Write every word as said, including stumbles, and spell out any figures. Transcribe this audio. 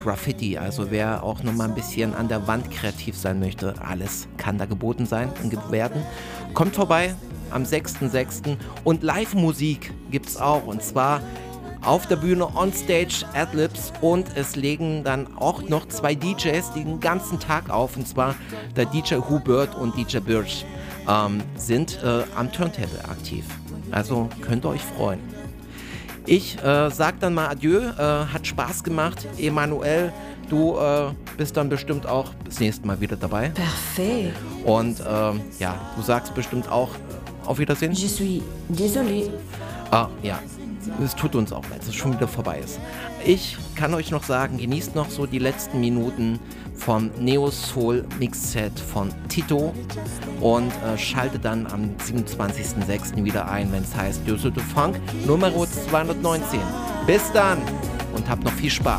Graffiti, also wer auch noch mal ein bisschen an der Wand kreativ sein möchte, alles kann da geboten sein und werden. Kommt vorbei am sechsten sechsten und Live-Musik gibt's auch, und zwar auf der Bühne Onstage Adlibs, und es legen dann auch noch zwei D Js den ganzen Tag auf, und zwar der D J Hubert und D J Birch ähm, sind äh, am Turntable aktiv. Also könnt ihr euch freuen. Ich äh, sag dann mal Adieu, äh, hat Spaß gemacht. Emanuel, du äh, bist dann bestimmt auch das nächste Mal wieder dabei. Parfait. Und äh, ja, du sagst bestimmt auch äh, auf Wiedersehen. Je suis désolée. Ah, ja. Es tut uns auch leid, dass es schon wieder vorbei ist. Ich kann euch noch sagen, genießt noch so die letzten Minuten vom Neo Soul Mixset von Tito und äh, schaltet dann am siebenundzwanzigsten sechsten wieder ein, wenn es heißt Düsseldorf Funk Nummer zweihundertneunzehn. Bis dann und habt noch viel Spaß.